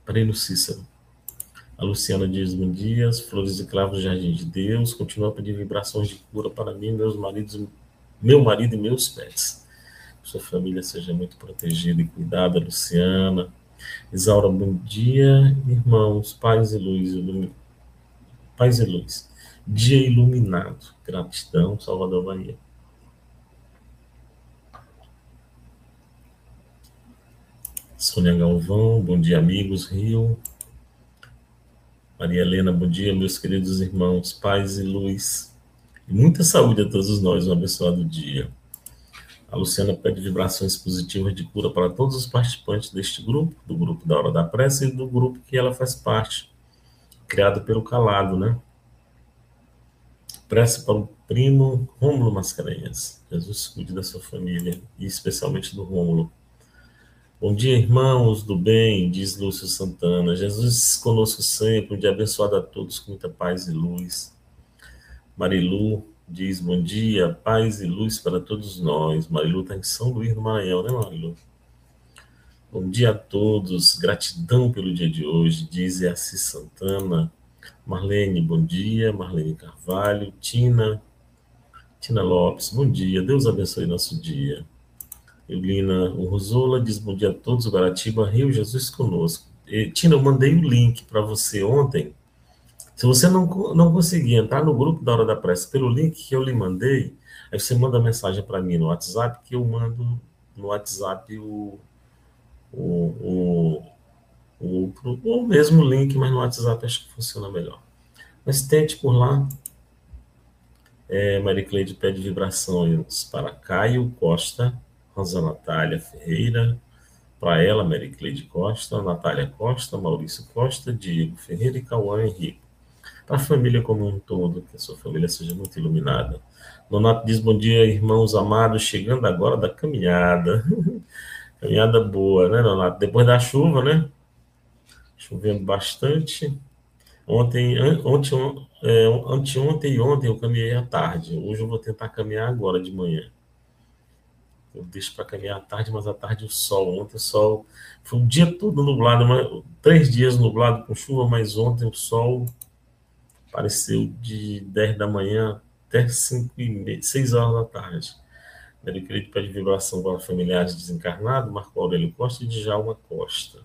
Breno Cícero. A Luciana diz, bom dia, as flores e cravos do Jardim de Deus, continua a pedir vibrações de cura para mim, meu marido e meus pets. Sua família seja muito protegida e cuidada, Luciana. Isaura, bom dia, irmãos, paz e luz. Dia iluminado. Gratidão, Salvador, Bahia. Sônia Galvão, bom dia, amigos, Rio. Maria Helena, bom dia, meus queridos irmãos, paz e luz. E muita saúde a todos nós, um abençoado dia. A Luciana pede vibrações positivas de cura para todos os participantes deste grupo, do grupo da Hora da Prece e do grupo que ela faz parte, criado pelo Calado, né? Prece para o primo Rômulo Mascarenhas. Jesus cuide da sua família e especialmente do Rômulo. Bom dia, irmãos do bem, diz Lúcio Santana. Jesus conosco sempre, um dia abençoado a todos com muita paz e luz. Marilu diz, bom dia, paz e luz para todos nós. Marilu está em São Luís do Maranhão, né, Marilu? Bom dia a todos, gratidão pelo dia de hoje, diz Assis Santana. Marlene, bom dia. Marlene Carvalho. Tina Lopes, bom dia. Deus abençoe nosso dia. Eulina Urzola diz bom dia a todos. Guaratiba, Rio, Jesus conosco. Tina, eu mandei o link para você ontem. Se você não conseguir entrar no grupo da Hora da Prece pelo link que eu lhe mandei, aí você manda mensagem para mim no WhatsApp, que eu mando no WhatsApp o mesmo link, mas no WhatsApp acho que funciona melhor. Mas tente por lá. Maricleide pede vibrações para Caio Costa, Rosa Natália Ferreira, para ela, Maricleide Costa, Natália Costa, Maurício Costa, Diego Ferreira e Cauã Henrique. Para a família como um todo, que a sua família seja muito iluminada. Donato diz, bom dia, irmãos amados, chegando agora da caminhada. Caminhada boa, né, Donato? Depois da chuva, né? Chovendo bastante. Anteontem e ontem eu caminhei à tarde. Hoje eu vou tentar caminhar agora de manhã. Eu deixo para caminhar à tarde, mas à tarde o sol. Ontem o sol foi o dia todo nublado, 3 dias nublado com chuva, mas ontem o sol apareceu de 10 da manhã até 6 horas da tarde. Ele queria pede vibração para familiares desencarnados, Marco Aurélio Costa e Djalma Costa.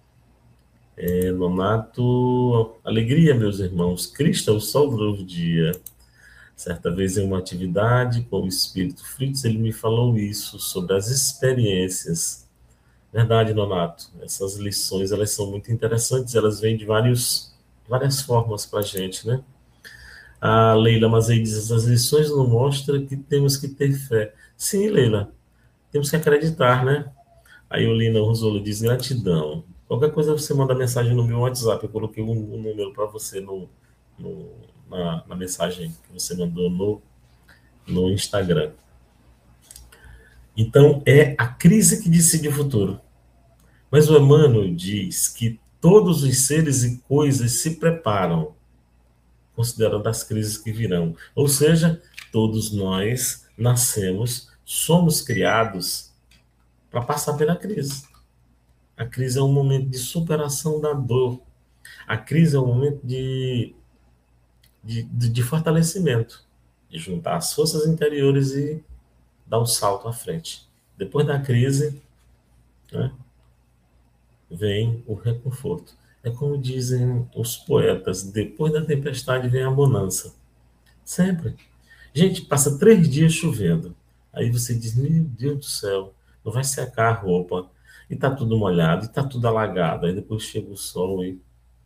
Nonato, alegria, meus irmãos. Cristo é o sol do novo dia. Certa vez em uma atividade com o Espírito Fritz, ele me falou isso, sobre as experiências. Verdade, Nonato. Essas lições, elas são muito interessantes, elas vêm de várias formas para a gente, né? A Leila Mazei diz, essas lições nos mostram que temos que ter fé. Sim, Leila, temos que acreditar, né? A Yolina Rosolo diz, gratidão. Qualquer coisa você manda mensagem no meu WhatsApp, eu coloquei um número para você na mensagem que você mandou no Instagram. Então, é a crise que decide o futuro. Mas o Emmanuel diz que todos os seres e coisas se preparam, considerando as crises que virão. Ou seja, todos nós nascemos, somos criados para passar pela crise. A crise é um momento de superação da dor. A crise é um momento de fortalecimento, de juntar as forças interiores e dar um salto à frente. Depois da crise, né, vem o reconforto. É como dizem os poetas, depois da tempestade vem a bonança. Sempre. Gente, passa 3 dias chovendo. Aí você diz, meu Deus do céu, não vai secar a roupa. E tá tudo molhado, e tá tudo alagado. Aí depois chega o sol e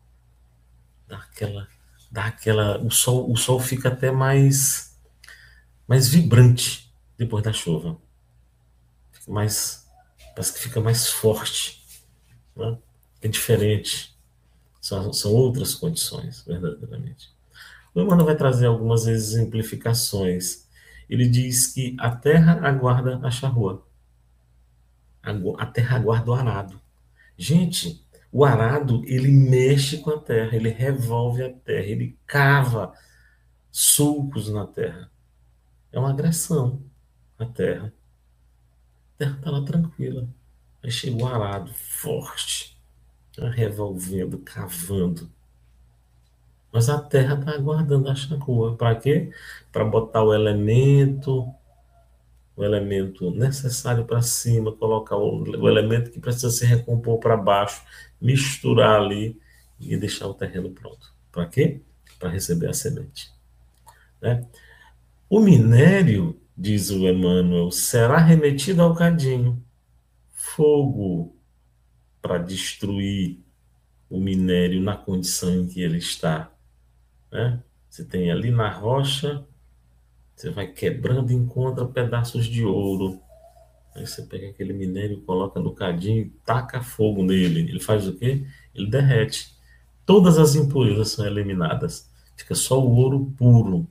o sol fica até mais vibrante depois da chuva. Parece que fica mais forte, né? É diferente. São outras condições, verdadeiramente. O Emmanuel vai trazer algumas exemplificações. Ele diz que a terra aguarda a charrua. A terra aguarda o arado. Gente, o arado, ele mexe com a terra, ele revolve a terra, ele cava sulcos na terra. É uma agressão à terra. A terra está lá tranquila. Aí chega o arado forte. revolvendo, cavando. Mas a terra está aguardando a charrua. Para quê? Para botar o elemento necessário para cima, colocar o elemento que precisa se recompor para baixo, misturar ali e deixar o terreno pronto. Para quê? Para receber a semente. Né? O minério, diz o Emmanuel, será remetido ao cadinho. Fogo para destruir o minério na condição em que ele está. Né? Você tem ali na rocha, você vai quebrando e encontra pedaços de ouro. Aí você pega aquele minério, coloca no cadinho e taca fogo nele. Ele faz o quê? Ele derrete. Todas as impurezas são eliminadas. Fica só o ouro puro.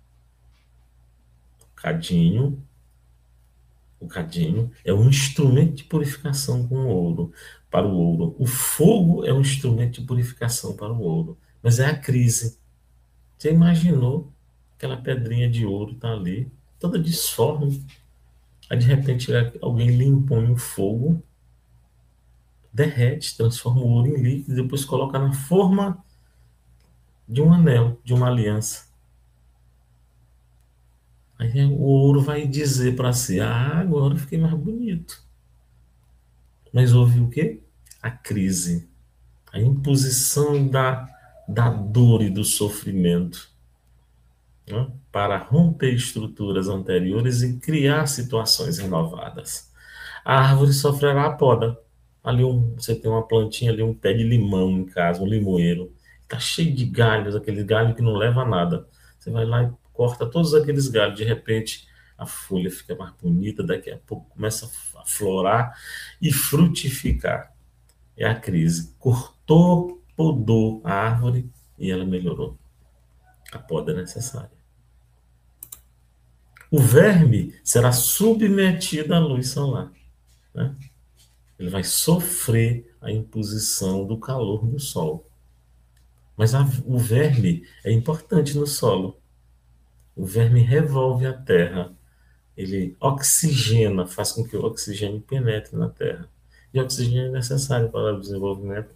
Cadinho, o cadinho é um instrumento de purificação com o ouro, para o ouro. O fogo é um instrumento de purificação para o ouro. Mas é a crise. Você imaginou aquela pedrinha de ouro está ali, toda disforme. Aí de repente alguém lhe impõe um fogo, derrete, transforma o ouro em líquido e depois coloca na forma de um anel, de uma aliança. Aí o ouro vai dizer para si: ah, agora eu fiquei mais bonito. Mas houve o quê? A crise, a imposição da dor e do sofrimento, né? Para romper estruturas anteriores e criar situações renovadas. A árvore sofrerá a poda. Ali você tem uma plantinha ali, um pé de limão em casa, um limoeiro. Está cheio de galhos, aquele galho que não leva a nada. Você vai lá e corta todos aqueles galhos. De repente, a folha fica mais bonita, daqui a pouco começa a florar e frutificar. É a crise. Cortou, podou a árvore e ela melhorou. A poda é necessária. O verme será submetido à luz solar, né? Ele vai sofrer a imposição do calor do sol. Mas o verme é importante no solo. O verme revolve a terra. Ele oxigena, faz com que o oxigênio penetre na terra. E o oxigênio é necessário para o desenvolvimento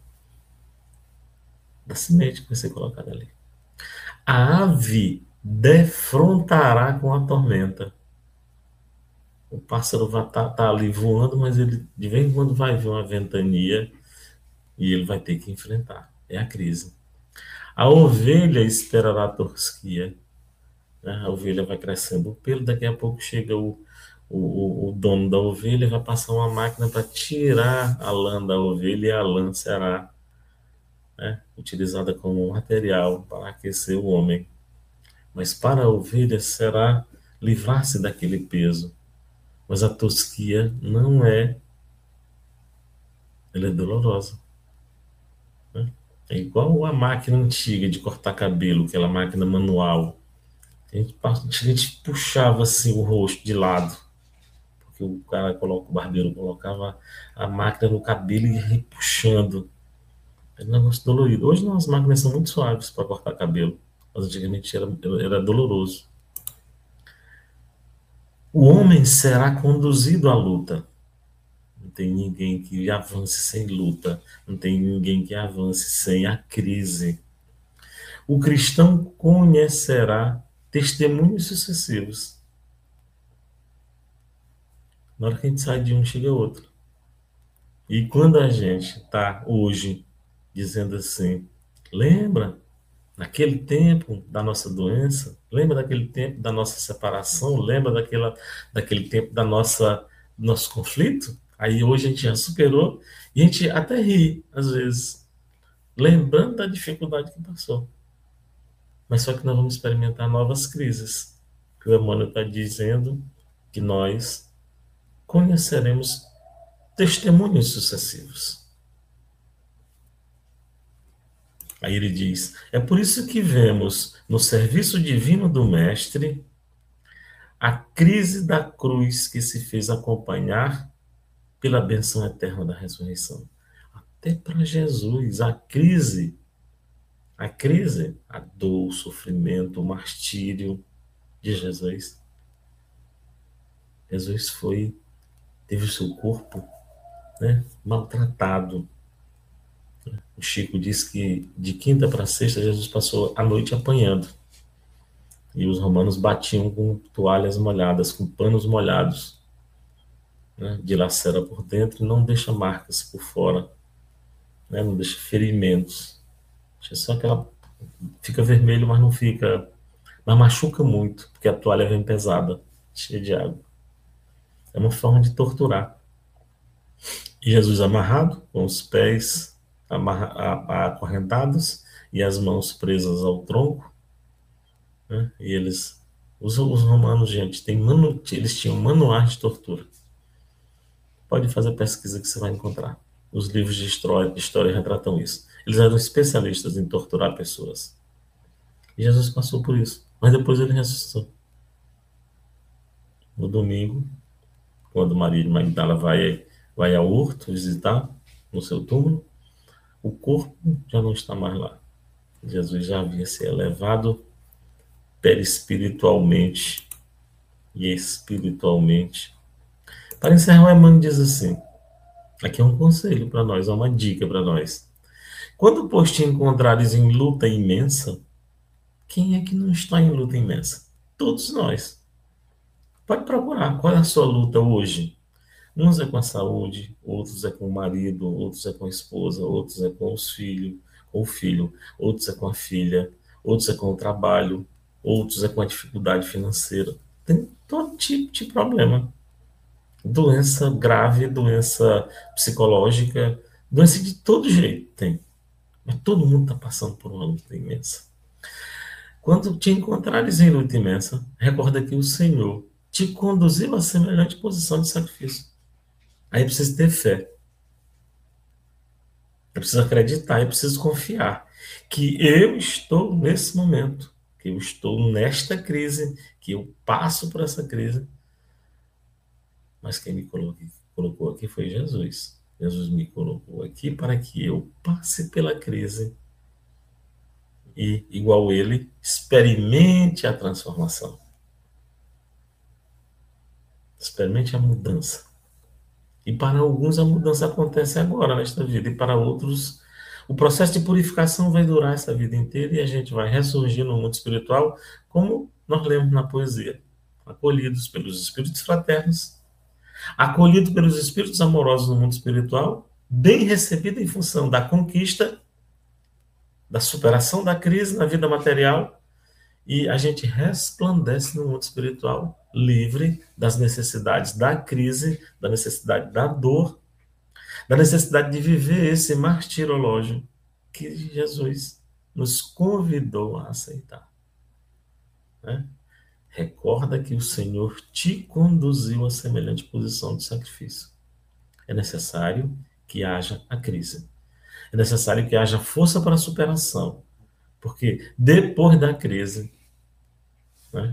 da semente que vai ser colocada ali. A ave defrontará com a tormenta. O pássaro vai estar ali voando, mas ele de vez em quando vai ver uma ventania e ele vai ter que enfrentar. É a crise. A ovelha esperará a tosquia, né? A ovelha vai crescendo o pelo, daqui a pouco chega o dono da ovelha e vai passar uma máquina para tirar a lã da ovelha e a lã será, né, utilizada como material para aquecer o homem. Mas para a ovelha será livrar-se daquele peso. Mas a tosquia não é, ela é dolorosa. Né? É igual a máquina antiga de cortar cabelo, aquela máquina manual. A gente puxava assim o rosto de lado, porque o barbeiro colocava a máquina no cabelo e ia repuxando. Era um negócio dolorido. Hoje não, as máquinas são muito suaves para cortar cabelo, mas antigamente era doloroso. O homem será conduzido à luta. Não tem ninguém que avance sem luta. Não tem ninguém que avance sem a crise. O cristão conhecerá testemunhos sucessivos. Na hora que a gente sai de um, chega outro. E quando a gente está hoje dizendo assim, lembra naquele tempo da nossa doença, lembra daquele tempo da nossa separação, lembra daquele tempo do nosso conflito? Aí hoje a gente já superou e a gente até ri, às vezes, lembrando da dificuldade que passou. Mas só que nós vamos experimentar novas crises, que o Emmanuel está dizendo que nós conheceremos testemunhos sucessivos. Aí ele diz: é por isso que vemos no serviço divino do Mestre a crise da cruz que se fez acompanhar pela benção eterna da ressurreição. Até para Jesus, a dor, o sofrimento, o martírio de Jesus. Jesus teve o seu corpo, né, maltratado. O Chico diz que de quinta para sexta Jesus passou a noite apanhando. E os romanos batiam com toalhas molhadas, com panos molhados, né? Dilacera por dentro e não deixa marcas por fora, né? Não deixa ferimentos. Deixa só aquela. Fica vermelho, mas não fica. Mas machuca muito, porque a toalha vem pesada, cheia de água. É uma forma de torturar. E Jesus amarrado, com os pés acorrentados e as mãos presas ao tronco, né? E eles, os romanos, gente, eles tinham manuais de tortura. Pode fazer pesquisa que você vai encontrar. Os livros de história retratam isso. Eles eram especialistas em torturar pessoas. E Jesus passou por isso. Mas depois ele ressuscitou. No domingo, quando Maria de Magdala vai ao horto visitar, no seu túmulo, o corpo já não está mais lá. Jesus já havia se elevado perispiritualmente e espiritualmente. Para encerrar, o Emmanuel diz assim, aqui é um conselho para nós, é uma dica para nós. Quando, pois, te encontrares em luta imensa, quem é que não está em luta imensa? Todos nós. Pode procurar. Qual é a sua luta hoje? Uns é com a saúde, outros é com o marido, outros é com a esposa, outros é com os filhos, com o filho, outros é com a filha, outros é com o trabalho, outros é com a dificuldade financeira. Tem todo tipo de problema. Doença grave, doença psicológica, doença de todo jeito tem. Mas todo mundo está passando por uma luta imensa. Quando te encontrares em luta imensa, recorda que o Senhor te conduziu a semelhante posição de sacrifício. Aí precisa ter fé. Eu preciso acreditar, eu preciso confiar que eu estou nesse momento, que eu estou nesta crise, que eu passo por essa crise, mas quem me colocou aqui foi Jesus. Jesus me colocou aqui para que eu passe pela crise e, igual ele, experimente a transformação. Experimente a mudança. E para alguns a mudança acontece agora nesta vida, e para outros o processo de purificação vai durar essa vida inteira e a gente vai ressurgir no mundo espiritual, como nós lemos na poesia, acolhidos pelos espíritos fraternos, acolhido pelos espíritos amorosos no mundo espiritual, bem recebido em função da conquista, da superação da crise na vida material, e a gente resplandece no mundo espiritual, livre das necessidades da crise, da necessidade da dor, da necessidade de viver esse martirológio que Jesus nos convidou a aceitar, né? Recorda que o Senhor te conduziu a semelhante posição de sacrifício. É necessário que haja a crise. É necessário que haja força para a superação. Porque depois da crise, né,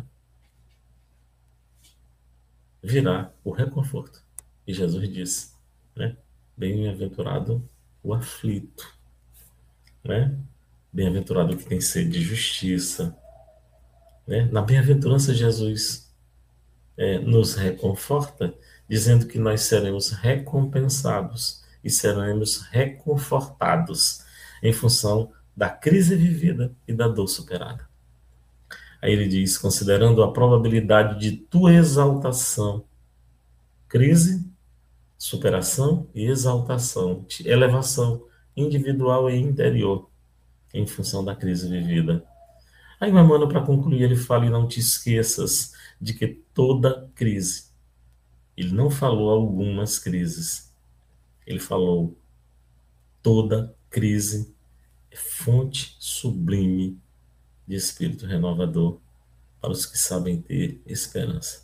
virá o reconforto. E Jesus disse, né, bem-aventurado o aflito, né? Bem-aventurado o que tem sede de justiça, né? Na bem-aventurança, Jesus nos reconforta, dizendo que nós seremos recompensados e seremos reconfortados em função da crise vivida e da dor superada. Aí ele diz, considerando a probabilidade de tua exaltação, crise, superação e exaltação, elevação individual e interior, em função da crise vivida. Aí o Emmanuel, para concluir, ele fala, e não te esqueças de que toda crise, ele não falou algumas crises, ele falou toda crise é fonte sublime de espírito renovador para os que sabem ter esperança.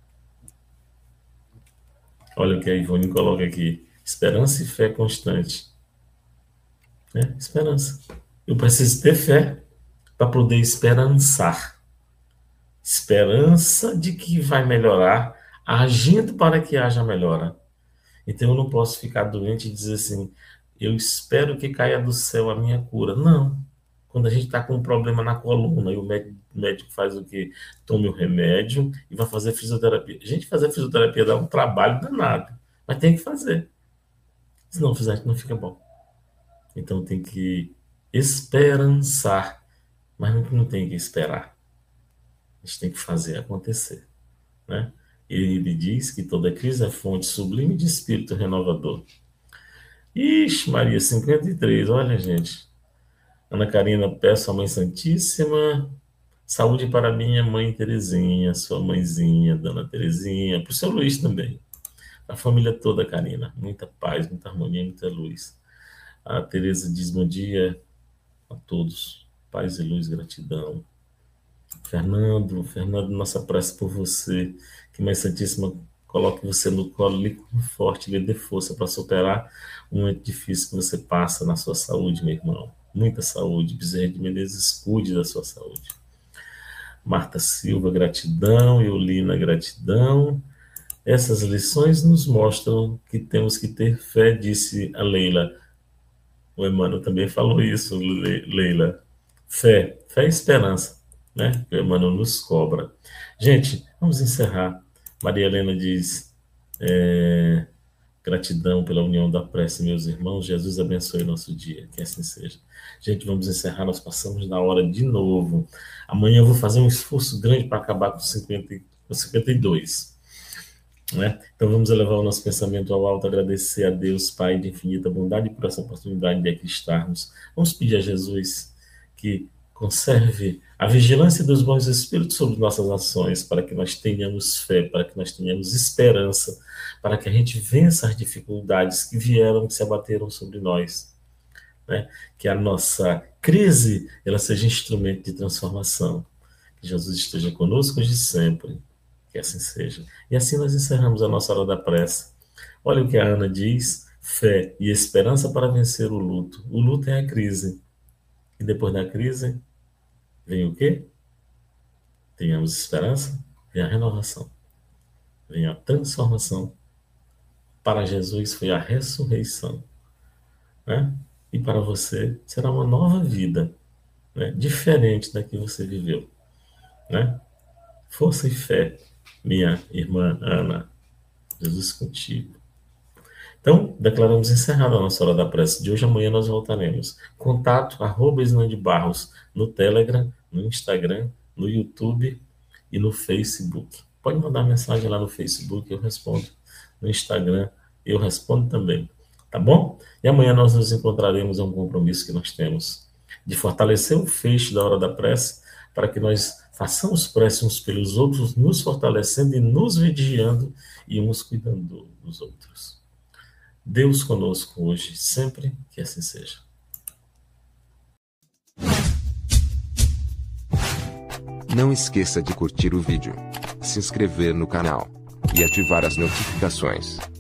Olha o que a Ivone coloca aqui, esperança e fé constante. Né? Esperança. Eu preciso ter fé para poder esperançar. Esperança de que vai melhorar, agindo para que haja melhora. Então eu não posso ficar doente e dizer assim, eu espero que caia do céu a minha cura. Não. Quando a gente está com um problema na coluna e o médico faz o quê? Tome o remédio e vai fazer fisioterapia. A gente fazer fisioterapia dá um trabalho danado, mas tem que fazer. Se não fizer, não fica bom. Então tem que esperançar, mas não tem que esperar. A gente tem que fazer acontecer, né? Ele diz que toda crise é fonte sublime de espírito renovador. Ixi, Maria, 53, olha, gente. Ana Karina, peço à Mãe Santíssima saúde para minha mãe Terezinha, sua mãezinha, Dona Terezinha, para o seu Luiz também. A família toda, Karina. Muita paz, muita harmonia, muita luz. A Tereza diz bom dia a todos. Paz e luz, gratidão. Fernando, nossa prece por você. Que Mãe Santíssima coloque você no colo, lhe forte, lhe dê força para superar um momento difícil que você passa na sua saúde, meu irmão. Muita saúde. Bezerra de Menezes, cuide da sua saúde. Marta Silva, gratidão. Eulina, gratidão. Essas lições nos mostram que temos que ter fé, disse a Leila. O Emmanuel também falou isso, Leila. Fé e esperança, né? O Emmanuel nos cobra. Gente, vamos encerrar. Maria Helena diz, gratidão pela união da prece, meus irmãos. Jesus abençoe nosso dia, que assim seja. Gente, vamos encerrar, nós passamos da hora de novo. Amanhã eu vou fazer um esforço grande para acabar com 52. Né? Então vamos elevar o nosso pensamento ao alto, agradecer a Deus, Pai de infinita bondade, por essa oportunidade de aqui estarmos. Vamos pedir a Jesus que conserve a vigilância dos bons espíritos sobre nossas ações, para que nós tenhamos fé, para que nós tenhamos esperança, para que a gente vença as dificuldades que vieram, que se abateram sobre nós. Né? Que a nossa crise ela seja instrumento de transformação. Que Jesus esteja conosco hoje e sempre. Que assim seja. E assim nós encerramos a nossa hora da prece. Olha o que a Ana diz: fé e esperança para vencer o luto. O luto é a crise. E depois da crise, vem o quê? Tenhamos esperança, vem a renovação. Vem a transformação. Para Jesus foi a ressurreição. Né? E para você será uma nova vida, né? Diferente da que você viveu. Né? Força e fé, minha irmã Ana. Jesus contigo. Então, declaramos encerrada a nossa hora da prece de hoje. Amanhã nós voltaremos. Contato, @Isnande_Barros, no Telegram, no Instagram, no YouTube e no Facebook. Pode mandar mensagem lá no Facebook, eu respondo. No Instagram, eu respondo também. Tá bom? E amanhã nós nos encontraremos, é um compromisso que nós temos de fortalecer o feixe da hora da prece, para que nós façamos prece uns pelos outros, nos fortalecendo e nos vigiando e uns cuidando dos outros. Deus conosco hoje, sempre, que assim seja. Não esqueça de curtir o vídeo, se inscrever no canal e ativar as notificações.